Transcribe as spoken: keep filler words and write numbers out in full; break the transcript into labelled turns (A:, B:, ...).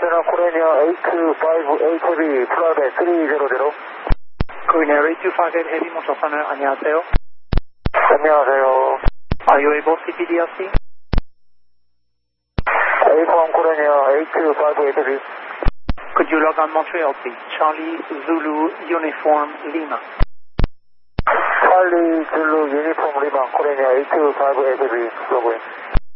A: 여보세요, 코리아 에이트오에이트 비 플라베 삼백.
B: 코리아 에이트오에이트 헤비 모터선을 안녕하세요.
A: 안녕하세요.
B: Are you able C P D R C?
A: 에이트원 코리아 에이트오에이트 비.
B: Could you log on Montreal, please? Charlie Zulu Uniform Lima.
A: 찰리 줄루 유니폼 리만 코리아 에이트오에이트 비 로그인.